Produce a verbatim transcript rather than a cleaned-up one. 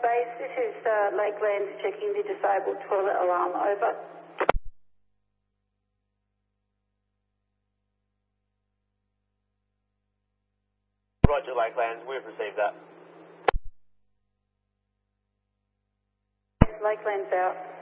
base, this is uh, Lakelands checking the disabled toilet alarm, over. Roger, Lakelands, we've received that. Lakelands out.